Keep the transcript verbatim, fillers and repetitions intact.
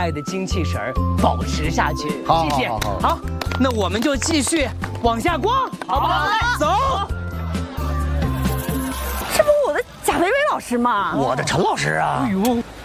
爱的精气神儿保持下去。 好， 谢谢。 好，好， 好，那我们就继续往下逛，好不好？走。 这不我的贾维维老师吗？ 我的陈老师啊！ 哎呦，